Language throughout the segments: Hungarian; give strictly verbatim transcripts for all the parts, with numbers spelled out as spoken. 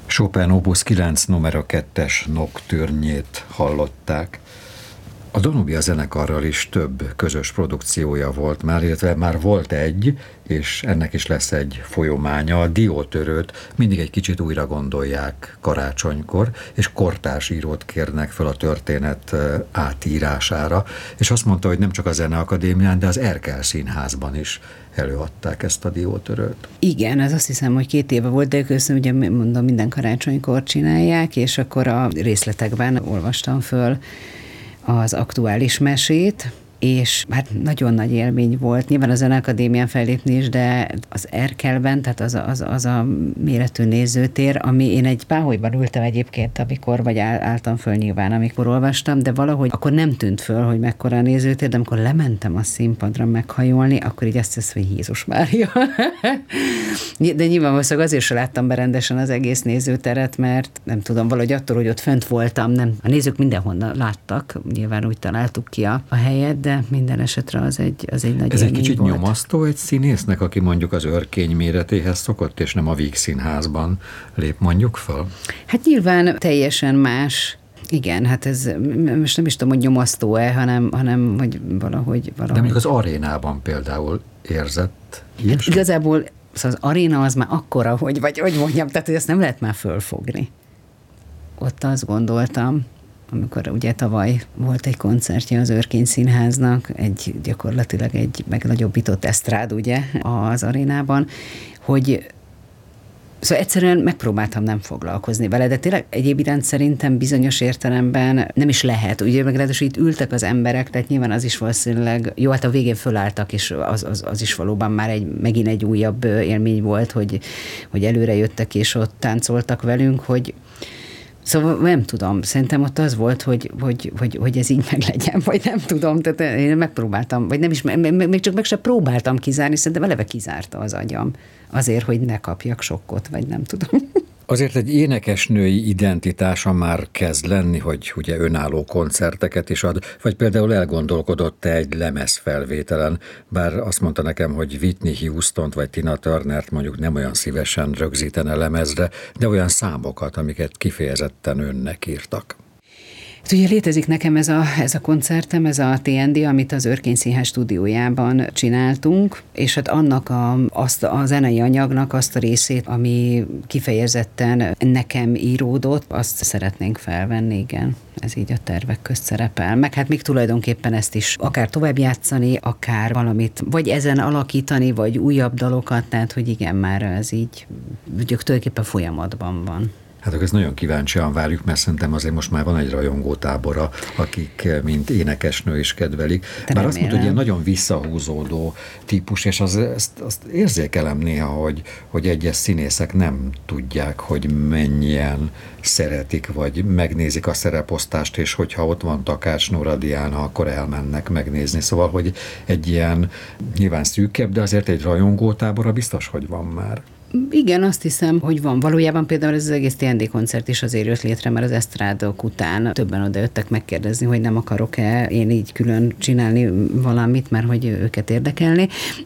Chopin Opus kilenc numero kettes nocturnyét hallották. A Danubia zenekarral is több közös produkciója volt már, illetve már volt egy, és ennek is lesz egy folyamánya. A Diótörőt mindig egy kicsit újra gondolják karácsonykor, és kortárs írót kérnek fel a történet átírására, és azt mondta, hogy nem csak a Zeneakadémián, de az Erkel Színházban is előadták ezt a Diótörőt. Igen, ez azt hiszem, hogy két éve volt, de köszönöm, ugye mondom, minden karácsonykor csinálják, és akkor a részletekben olvastam föl az aktuális mesét, és hát nagyon nagy élmény volt. Nyilván a Zeneakadémián fellépni is, de az Erkelben, tehát az a, az, az a méretű nézőtér, ami én egy páholyban ültem egyébként, amikor, vagy áll, álltam föl nyilván, amikor olvastam, de valahogy akkor nem tűnt föl, hogy mekkora a nézőtér, de amikor lementem a színpadra meghajolni, akkor így azt hiszem, hogy Jézus Mária. De nyilván valószínűleg azért sem láttam be rendesen az egész nézőteret, mert nem tudom, valahogy attól, hogy ott fönt voltam, nem. A nézők mindenhonnan láttak, nyilván úgy találtuk ki a, a helyet, de minden esetre az egy, az egy nagy Ez egy kicsit volt. Nyomasztó egy színésznek, aki mondjuk az Örkény méretéhez szokott, és nem a Vígszínházban lép mondjuk fel? Hát nyilván teljesen más. Igen, hát ez most nem is tudom, hogy nyomasztó-e, hanem, hanem hogy valahogy, valahogy... De mondjuk az arénában például érzett hát igazából szóval az aréna az már akkora, hogy, vagy hogy mondjam, tehát hogy ezt nem lehet már fölfogni. Ott azt gondoltam, amikor ugye tavaly volt egy koncertje az Örkény Színháznak, egy gyakorlatilag egy megnagyobbított esztrád ugye az arénában, hogy szóval egyszerűen megpróbáltam nem foglalkozni vele, de tényleg egyéb iránt szerintem bizonyos értelemben nem is lehet. Ugye meg ráadásul itt ültek az emberek, tehát nyilván az is valószínűleg, jó, hát a végén fölálltak, és az, az, az is valóban már egy, megint egy újabb élmény volt, hogy, hogy előre jöttek, és ott táncoltak velünk, hogy szóval nem tudom, szerintem ott az volt, hogy, hogy, hogy, hogy ez így meg legyen, vagy nem tudom, tehát én megpróbáltam, vagy nem is, még csak meg sem próbáltam kizárni, szerintem eleve kizárta az agyam, azért, hogy ne kapjak sokkot, vagy nem tudom. Azért egy énekesnői identitása már kezd lenni, hogy ugye önálló koncerteket is ad, vagy például elgondolkodott egy lemezfelvételen, bár azt mondta nekem, hogy Whitney Houstont vagy Tina Turnert mondjuk nem olyan szívesen rögzítene lemezre, de olyan számokat, amiket kifejezetten önnek írtak. Ugye létezik nekem ez a, ez a koncertem, ez a té en dé, amit az Örkény Színház stúdiójában csináltunk, és hát annak a, azt a zenei anyagnak azt a részét, ami kifejezetten nekem íródott, azt szeretnénk felvenni, igen. Ez így a tervek közt szerepel. Meg hát még tulajdonképpen ezt is akár tovább játszani, akár valamit, vagy ezen alakítani, vagy újabb dalokat, tehát hogy igen, már ez így tulajdonképpen folyamatban van. Hát akkor ezt nagyon kíváncsian várjuk, mert szerintem azért most már van egy rajongótábora, akik mint énekesnő is kedvelik. Te Bár azt mondta, hogy ilyen remélem. nagyon visszahúzódó típus, és az, azt, azt érzékelem néha, hogy, hogy egyes színészek nem tudják, hogy mennyien szeretik, vagy megnézik a szereposztást, és hogyha ott van Takács Nóra Diana, akkor elmennek megnézni. Szóval, hogy egy ilyen nyilván szűkebb, de azért egy rajongótábora biztos, hogy van már. Igen, azt hiszem, hogy van. Valójában például ez az egész té en dé koncert is azért jött létre, mert az esztrádok után többen odajöttek megkérdezni, hogy nem akarok-e én így külön csinálni valamit, mert hogy őket érdekelni.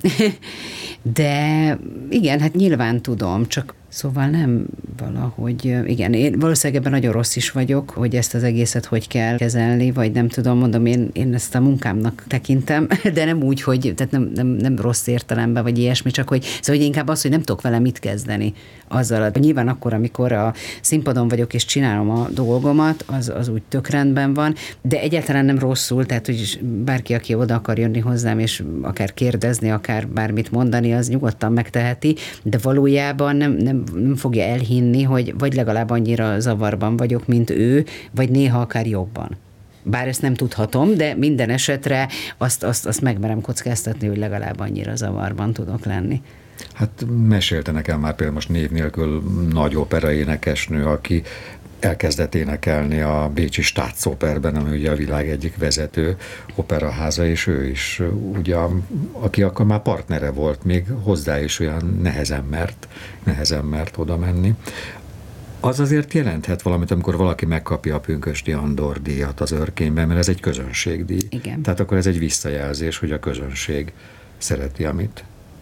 De igen, hát nyilván tudom, csak szóval nem valahogy, igen, én valószínűleg ebben nagyon rossz is vagyok, hogy ezt az egészet hogy kell kezelni, vagy nem tudom, mondom, én, én ezt a munkámnak tekintem, de nem úgy, hogy, tehát nem, nem, nem rossz értelemben, vagy ilyesmi, csak hogy, szóval hogy inkább az, hogy nem tudok vele mit kezdeni azzal. Nyilván akkor, amikor a színpadon vagyok és csinálom a dolgomat, az, az úgy tök rendben van, de egyáltalán nem rosszul, tehát hogy bárki, aki oda akar jönni hozzám, és akár kérdezni, akár bármit mondani, az nyugodtan megteheti, de valójában nem, nem nem fogja elhinni, hogy vagy legalább annyira zavarban vagyok, mint ő, vagy néha akár jobban. Bár ezt nem tudhatom, de minden esetre azt, azt, azt megmerem kockáztatni, hogy legalább annyira zavarban tudok lenni. Hát mesélte nekem már például most név nélkül nagy operaénekesnő, aki elkezdett énekelni a bécsi Staatsoperben, ami ugye a világ egyik vezető operaháza, és ő is, ugye, aki akkor már partnere volt, még hozzá is olyan nehezen mert, nehezen mert oda menni. Az azért jelenthet valamit, amikor valaki megkapja a Pünkösdi Andor díjat az Örkényben, mert ez egy közönségdíj. Igen. Tehát akkor ez egy visszajelzés, hogy a közönség szereti, amit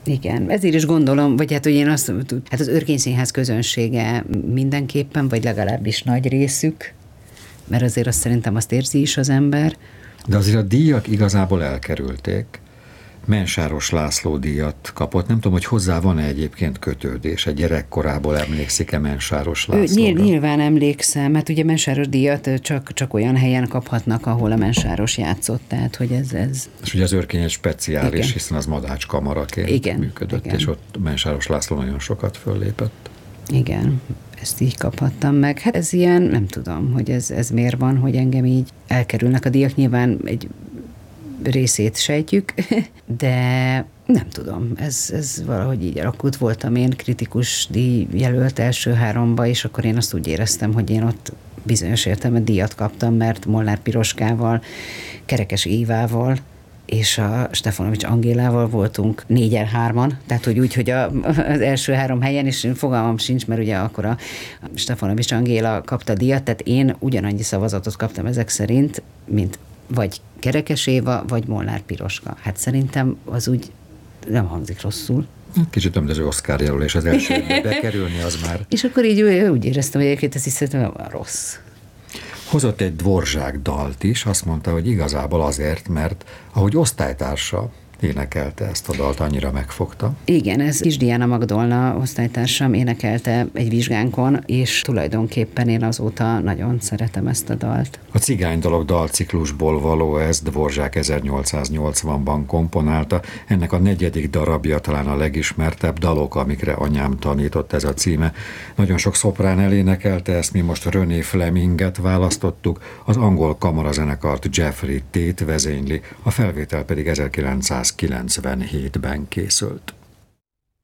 Igen, ezért is gondolom, vagy hát, hogy én azt, hát az Örkény Színház közönsége mindenképpen, vagy legalábbis nagy részük, mert azért azt szerintem azt érzi is az ember. De azért a díjak igazából elkerülték. Mensáros László díjat kapott. Nem tudom, hogy hozzá van-e egyébként kötődés. Egy gyerekkorából emlékszik-e Mensáros Lászlóra? Nyilván, nyilván emlékszem, mert ugye Mensáros díjat csak, csak olyan helyen kaphatnak, ahol a Mensáros játszott, tehát hogy ez... ez... És ugye az Örkény egy speciális, igen. hiszen az Madács kamaraként igen, működött, igen. és ott Mensáros László nagyon sokat föllépett. Igen, ezt így kaphattam meg. Hát ez ilyen, nem tudom, hogy ez, ez miért van, hogy engem így elkerülnek a díjak. Nyilván egy részét sejtjük, de nem tudom, ez, ez valahogy így alakult. Voltam én kritikus díj jelölt első háromba, és akkor én azt úgy éreztem, hogy én ott bizonyos értelemben díjat kaptam, mert Molnár Piroskával, Kerekes Évával és a Stefanovics Angélával voltunk négyen hárman, tehát hogy úgy, hogy a, az első három helyen, és fogalmam sincs, mert ugye akkor a Stefanovics Angéla kapta díjat, tehát én ugyanannyi szavazatot kaptam ezek szerint, mint vagy Kerekes Éva, vagy Molnár Piroska. Hát szerintem az úgy nem hangzik rosszul. Kicsit nem, de az Oscar jelölés az elsőbe bekerülni, az már... És akkor így úgy éreztem, hogy egyébként ez is szerintem rossz. Hozott egy Dvorzsák dalt is, azt mondta, hogy igazából azért, mert ahogy osztálytársa énekelte ezt a dalt, annyira megfogta. Igen, ez Kis Diana Magdolna osztálytársam énekelte egy vizsgánkon, és tulajdonképpen én azóta nagyon szeretem ezt a dalt. A Cigány dalok dalciklusból való ez, Dvorzsák ezernyolcszáznyolcvanban komponálta. Ennek a negyedik darabja talán a legismertebb, Dalok, amikre anyám tanított, ez a címe. Nagyon sok szoprán elénekelte ezt, mi most René Fleminget választottuk, az angol kamarazenekart Jeffrey Tate vezényli, a felvétel pedig ezerkilencszázkilencvenhétben készült.